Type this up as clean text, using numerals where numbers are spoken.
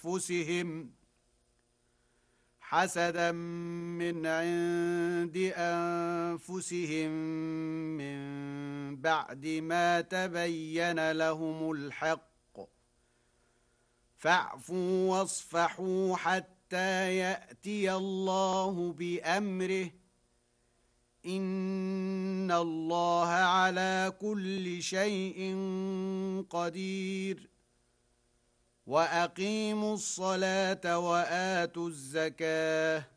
أنفسهم حسدا من عند أنفسهم من بعد ما تبين لهم الحق فاعفوا واصفحوا حتى يأتي الله بأمره إن الله على كل شيء قدير وأقيموا الصلاة وآتوا الزكاة